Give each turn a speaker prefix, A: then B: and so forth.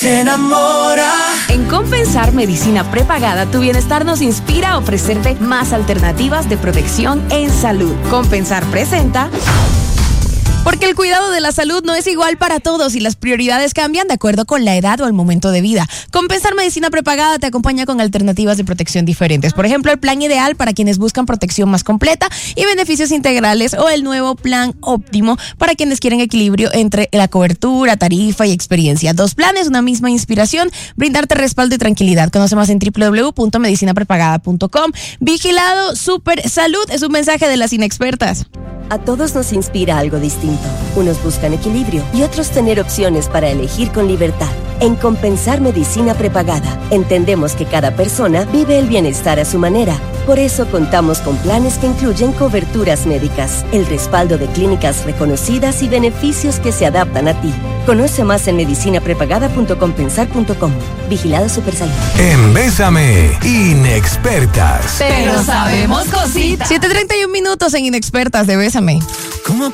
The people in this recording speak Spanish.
A: te enamora.
B: En Compensar Medicina Prepagada, tu bienestar nos inspira a ofrecerte más alternativas de protección en salud. Compensar presenta... Porque el cuidado de la salud no es igual para todos y las prioridades cambian de acuerdo con la edad o el momento de vida. Compensar Medicina Prepagada te acompaña con alternativas de protección diferentes. Por ejemplo, el plan ideal para quienes buscan protección más completa y beneficios integrales, o el nuevo plan óptimo para quienes quieren equilibrio entre la cobertura, tarifa y experiencia. 2 planes, una misma inspiración, brindarte respaldo y tranquilidad. Conoce más en www.medicinaprepagada.com. Vigilado Super Salud es un mensaje de las inexpertas.
C: A todos nos inspira algo distinto. Unos buscan equilibrio y otros tener opciones para elegir con libertad. En Compensar Medicina Prepagada, entendemos que cada persona vive el bienestar a su manera. Por eso contamos con planes que incluyen coberturas médicas, el respaldo de clínicas reconocidas y beneficios que se adaptan a ti. Conoce más en medicinaprepagada.compensar.com. Vigilado Supersalud.
D: En Bésame, inexpertas.
B: Pero sabemos cositas. 7:31 en Inexpertas de Bésame.
D: ¿Cómo